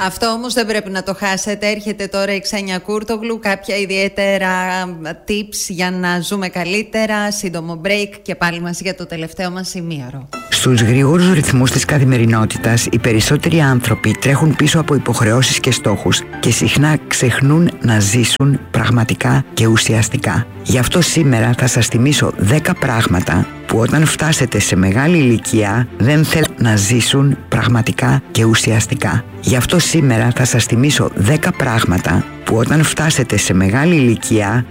Αυτό όμως δεν πρέπει να το χάσετε. Έρχεται τώρα η Ξένια Κούρτογλου. Κάποια ιδιαίτερα tips για να ζούμε καλύτερα. Σύντομο break και πάλι μαζί για το τελευταίο μας ημίωρο. Στους γρήγορους ρυθμούς της καθημερινότητας, οι περισσότεροι άνθρωποι τρέχουν πίσω από υποχρεώσεις και στόχους και συχνά ξεχνούν να ζήσουν πραγματικά και ουσιαστικά. Γι' αυτό σήμερα θα σας θυμίσω 10 πράγματα που όταν φτάσετε σε μεγάλη ηλικία δεν θέλουν να ζήσουν πραγματικά και ουσιαστικά. Γι' αυτό σήμερα θα σας θυμίσω 10 πράγματα που όταν φτάσετε σε μεγάλη ηλικία